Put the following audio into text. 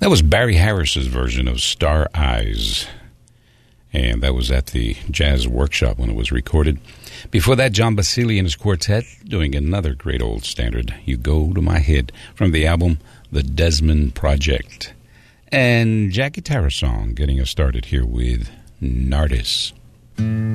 That was Barry Harris's version of Star Eyes, and that was at the Jazz Workshop when it was recorded. Before that, John Basili and his quartet doing another great old standard, You Go to My Head, from the album The Desmond Project. And Jackie Tarasong getting us started here with Nardis.